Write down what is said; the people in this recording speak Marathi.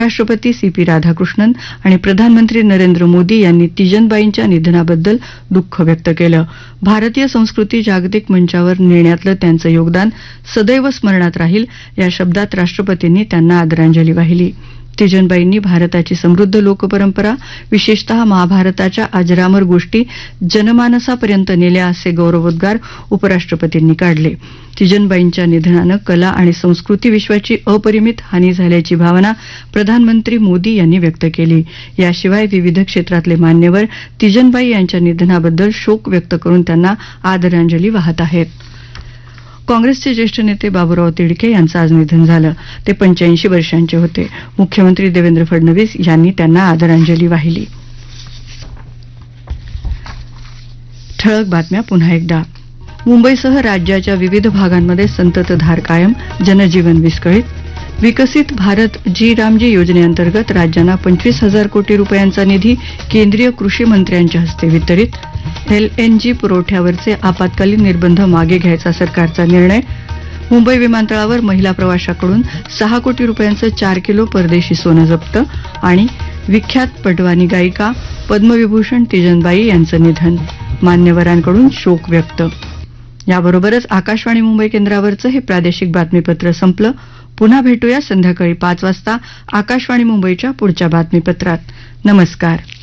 राष्ट्रपती सी.पी. राधाकृष्णन आणि प्रधानमंत्री नरेंद्र मोदी यांनी तीजनबाईंच्या निधनाबद्दल दुःख व्यक्त केलं. भारतीय संस्कृती जागतिक मंचावर नेण्यातलं त्यांचं योगदान सदैव स्मरणात राहील या शब्दात राष्ट्रपतींनी त्यांना आदरांजली वाहिली. तीजनबाईंनी भारताची समृद्ध लोकपरंपरा, विशेषतः महाभारताच्या अजरामर गोष्टी जनमानसापर्यंत नेल्या असे गौरवोद्गार उपराष्ट्रपतींनी काढले. तीजनबाईंच्या निधनानं कला आणि संस्कृती विश्वाची अपरिमित हानी झाल्याची भावना प्रधानमंत्री मोदी यांनी व्यक्त केली. याशिवाय विविध क्षेत्रातले मान्यवर तीजनबाई यांच्या निधनाबद्दल शोक व्यक्त करून त्यांना आदरांजली वाहत आहेत. काँग्रेसचे ज्येष्ठ नेते बाबूराव तिडके यांचं आज निधन झालं. ते 85 वर्षांचे होते. मुख्यमंत्री देवेंद्र फडणवीस यांनी त्यांना आदरांजली वाहिली. ठळक बातम्या पुन्हा एकदा. मुंबईसह राज्याच्या विविध भागांमध्ये संततधार कायम, जनजीवन विस्कळीत. विकसित भारत जी रामजी योजनेअंतर्गत राज्यांना 25,000 कोटी रुपयांचा निधी केंद्रीय कृषी मंत्र्यांच्या हस्ते वितरित. LNG पुरवठ्यावरचे आपत्कालीन निर्बंध मागे घ्यायचा सरकारचा निर्णय. मुंबई विमानतळावर महिला प्रवाशाकडून 6 कोटी रुपयांचं 4 किलो परदेशी सोनं जप्त. आणि विख्यात पटवानी गायिका पद्मविभूषण तीजनबाई यांचं निधन, मान्यवरांकडून शोक व्यक्त. याबरोबरच आकाशवाणी मुंबई केंद्रावरचं हे प्रादेशिक बातमीपत्र संपलं. पुन्हा भेटूया संध्याकाळी 5 वाजता आकाशवाणी मुंबईच्या पुढच्या बातमीपत्रात. नमस्कार.